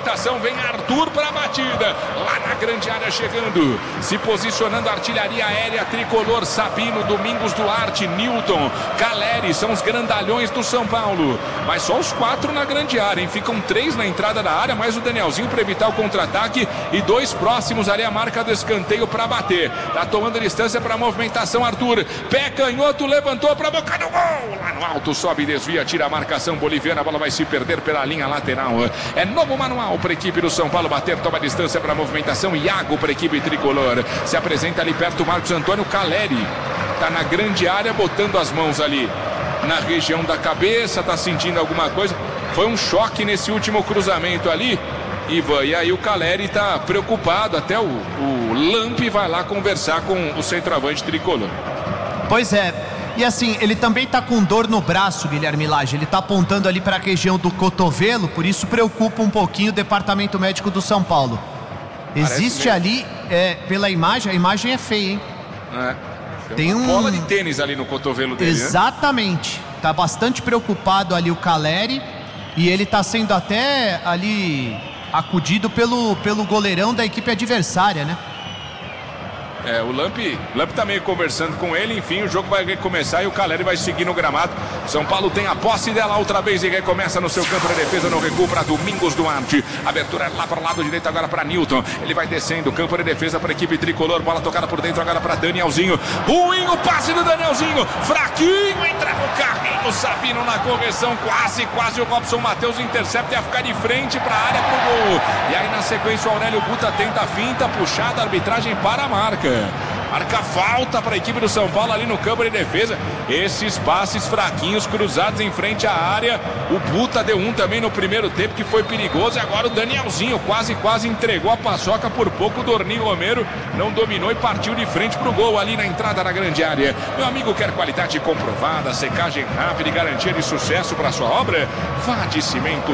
movimentação, vem Arthur para a batida, lá na grande área chegando, se posicionando a artilharia aérea tricolor, Sabino, Domingos Duarte, Newton, Caleri, são os grandalhões do São Paulo, mas só os 4 na grande área, hein? Ficam 3 na entrada da área, mais o Danielzinho para evitar o contra-ataque e 2 próximos ali a marca do escanteio para bater, tá tomando distância para a movimentação, Arthur, pé canhoto, levantou para a boca do gol, lá no alto, sobe, desvia, tira a marcação boliviana, a bola vai se perder pela linha lateral, é novo manual para a equipe do São Paulo bater, toma distância para a movimentação, Iago para a equipe tricolor, se apresenta ali perto o Marcos Antônio, Caleri, tá na grande área, botando as mãos ali na região da cabeça, tá sentindo alguma coisa, foi um choque nesse último cruzamento ali, Ivan, e aí o Caleri tá preocupado, até o Lamp vai lá conversar com o centroavante tricolor. Pois é, e assim, ele também tá com dor no braço, Guilherme Lage, ele tá apontando ali para a região do cotovelo, por isso preocupa um pouquinho o departamento médico do São Paulo. Existe ali, pela imagem, a imagem é feia, hein? Tem uma bola de tênis ali no cotovelo dele, exatamente, né? Tá bastante preocupado ali o Caleri, e ele tá sendo até ali acudido pelo goleirão da equipe adversária, né? O Lamp tá meio conversando com ele, enfim, o jogo vai recomeçar e o Caleri vai seguir no gramado. São Paulo tem a posse dela outra vez e recomeça no seu campo de defesa, no recuo para Domingos Duarte. Abertura lá para o lado direito agora para Newton. Ele vai descendo, campo de defesa para a equipe tricolor, bola tocada por dentro agora para Danielzinho. Ruim o passe do Danielzinho, fraquinho, entra no carrinho, Sabino na correção, quase o Robson Matheus intercepta e a ficar de frente para a área pro gol. E aí na sequência o Aurélio Buta tenta a finta, puxada, a arbitragem para a marca. Marca falta para a equipe do São Paulo ali no campo de defesa. Esses passes fraquinhos cruzados em frente à área. O Buta deu um também no primeiro tempo que foi perigoso. E agora o Danielzinho quase entregou a paçoca por pouco. O Dorni Romero não dominou e partiu de frente para o gol ali na entrada da grande área. Meu amigo, quer qualidade comprovada, secagem rápida e garantia de sucesso para sua obra? Vá de Cimento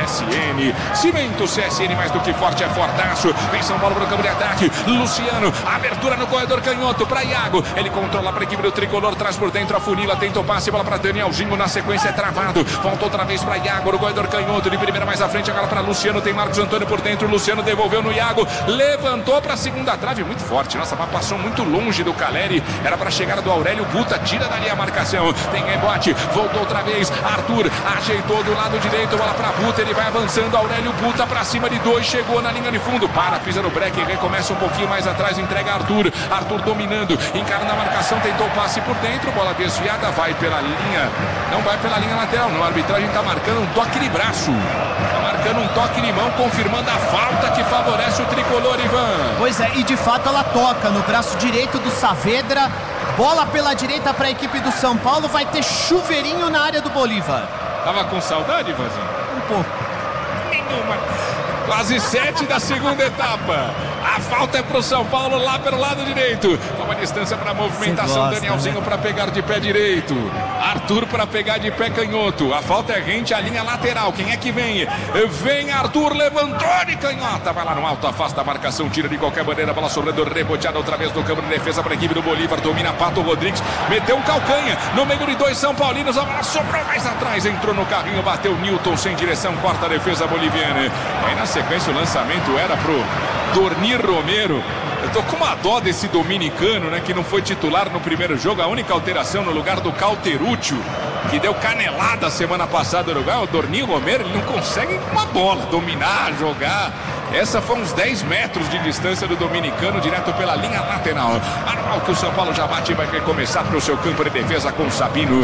CSN. Cimento CSN, mais do que forte, é fortaço. Vem São Paulo para o campo de ataque. Luciano, abertura no corredor canhoto para Iago, ele controla para a equipe do tricolor, traz por dentro a funila, tenta o passe, bola para Danielzinho, na sequência é travado, volta outra vez para Iago, no corredor canhoto, de primeira mais à frente, agora para Luciano, tem Marcos Antônio por dentro, Luciano devolveu no Iago, levantou para a segunda trave, muito forte, nossa, mas passou muito longe do Caleri, era para a chegada do Aurélio Buta, tira dali a marcação, tem rebote, voltou outra vez, Arthur ajeitou do lado direito, bola para Buta, ele vai avançando, Aurélio Buta para cima de 2, chegou na linha de fundo, pisa no break, recomeça um pouquinho mais atrás, entrega Arthur dominando, encara na marcação, tentou o passe por dentro, bola desviada, vai pela linha, não vai pela linha lateral, não, a arbitragem está marcando um toque de braço, está marcando um toque de mão, confirmando a falta que favorece o tricolor, Ivan. Pois é, e de fato ela toca no braço direito do Saavedra, bola pela direita para a equipe do São Paulo, vai ter chuveirinho na área do Bolívar. Tava com saudade, Ivanzinho? Um pouco. Nenhuma. Quase 7 da segunda etapa. A falta é pro São Paulo lá pelo lado direito. Toma distância para a movimentação. Danielzinho para pegar de pé direito. Arthur para pegar de pé canhoto. A falta é rente à linha lateral. Quem é que vem? Vem Arthur, levantou de canhota. Vai lá no alto, afasta a marcação, tira de qualquer maneira. Bola sobrando, reboteada outra vez no campo de defesa para a equipe do Bolívar. Domina Pato Rodrigues. Meteu um calcanha no meio de 2 São Paulinos. A bola sobrou mais atrás. Entrou no carrinho, bateu Newton sem direção. Corta a defesa boliviana. Aí na sequência o lançamento era pro Dorni Romero. Eu tô com uma dó desse dominicano, né, que não foi titular no primeiro jogo. A única alteração no lugar do Cauteruccio, que deu canelada semana passada no lugar. O Dorni Romero, ele não consegue uma bola dominar, jogar. Essa foi uns 10 metros de distância do dominicano, direto pela linha lateral. Normal que o São Paulo já bate e vai recomeçar para o seu campo de defesa com o Sabino.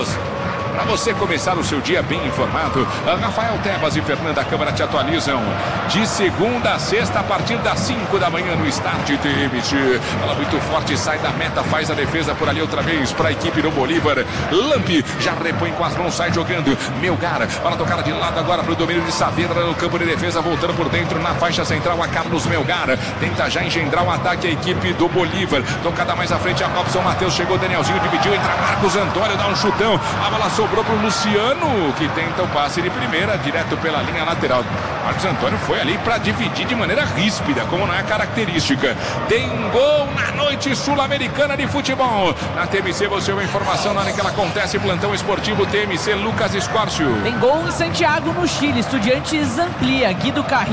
Para você começar o seu dia bem informado, Rafael Tebas e Fernanda Câmara te atualizam de segunda a sexta a partir das 5 da manhã no Start TMT. Ela muito forte, sai da meta, faz a defesa por ali outra vez para a equipe do Bolívar. Lamp já repõe com as mãos, sai jogando. Melgar, bola tocada de lado agora para o domínio de Saavedra no campo de defesa, voltando por dentro na faixa central a Carlos Melgar. Tenta já engendrar um ataque a equipe do Bolívar. Tocada mais à frente a Robson Matheus, chegou Danielzinho, dividiu, entra Marcos Antônio, dá um chutão. A bola sobrou para o Luciano, que tenta o passe de primeira, direto pela linha lateral. Marcos Antônio foi ali para dividir de maneira ríspida, como não é característica. Tem um gol na noite sul-americana de futebol. Na TMC você ouve a informação na hora que ela acontece. Plantão esportivo TMC, Lucas Escórcio. Tem gol em Santiago, no Chile. Estudiantes amplia. Guido Carrillo